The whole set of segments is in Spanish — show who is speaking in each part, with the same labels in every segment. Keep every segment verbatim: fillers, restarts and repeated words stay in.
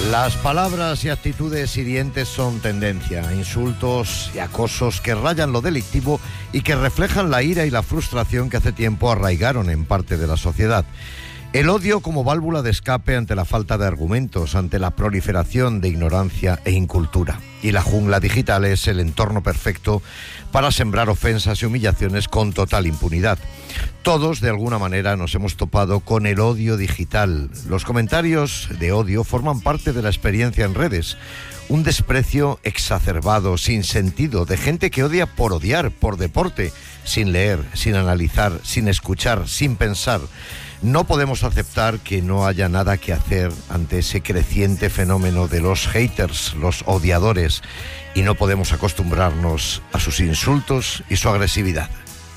Speaker 1: Las palabras y actitudes hirientes son tendencia, insultos y acosos que rayan lo delictivo y que reflejan la ira y la frustración que hace tiempo arraigaron en parte de la sociedad. El odio como válvula de escape ante la falta de argumentos, ante la proliferación de ignorancia e incultura. Y la jungla digital es el entorno perfecto para sembrar ofensas y humillaciones con total impunidad. Todos, de alguna manera, nos hemos topado con el odio digital. Los comentarios de odio forman parte de la experiencia en redes. Un desprecio exacerbado, sin sentido, de gente que odia por odiar, por deporte, sin leer, sin analizar, sin escuchar, sin pensar. No podemos aceptar que no haya nada que hacer ante ese creciente fenómeno de los haters, los odiadores, y no podemos acostumbrarnos a sus insultos y su agresividad.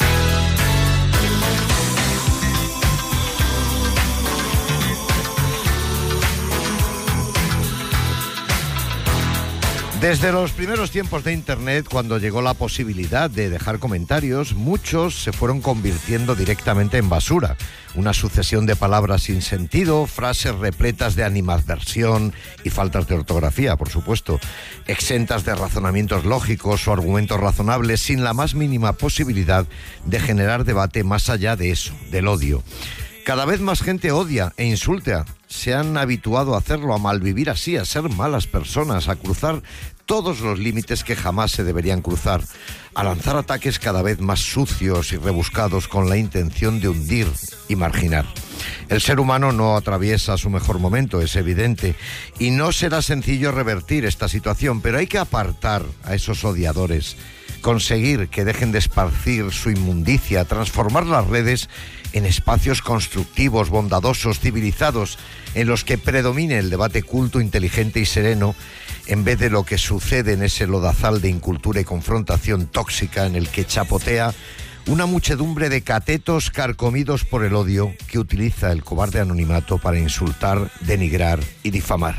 Speaker 1: Desde los primeros tiempos de Internet, cuando llegó la posibilidad de dejar comentarios, muchos se fueron convirtiendo directamente en basura. Una sucesión de palabras sin sentido, frases repletas de animadversión y faltas de ortografía, por supuesto, exentas de razonamientos lógicos o argumentos razonables, sin la más mínima posibilidad de generar debate más allá de eso, del odio. Cada vez más gente odia e insulta. Se han habituado a hacerlo, a malvivir así, a ser malas personas, a cruzar todos los límites que jamás se deberían cruzar, a lanzar ataques cada vez más sucios y rebuscados con la intención de hundir y marginar. El ser humano no atraviesa su mejor momento, es evidente, y no será sencillo revertir esta situación, pero hay que apartar a esos odiadores, conseguir que dejen de esparcir su inmundicia, transformar las redes en espacios constructivos, bondadosos, civilizados, en los que predomine el debate culto, inteligente y sereno, en vez de lo que sucede en ese lodazal de incultura y confrontación tóxica en el que chapotea una muchedumbre de catetos carcomidos por el odio que utiliza el cobarde anonimato para insultar, denigrar y difamar.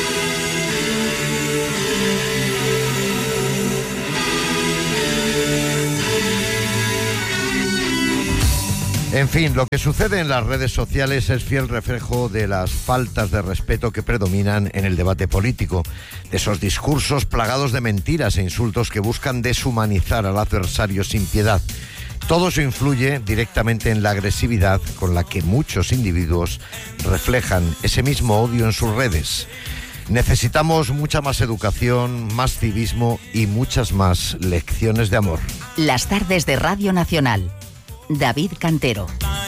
Speaker 1: En fin, lo que sucede en las redes sociales es fiel reflejo de las faltas de respeto que predominan en el debate político, de esos discursos plagados de mentiras e insultos que buscan deshumanizar al adversario sin piedad. Todo eso influye directamente en la agresividad con la que muchos individuos reflejan ese mismo odio en sus redes. Necesitamos mucha más educación, más civismo y muchas más lecciones de amor.
Speaker 2: Las tardes de Radio Nacional. David Cantero.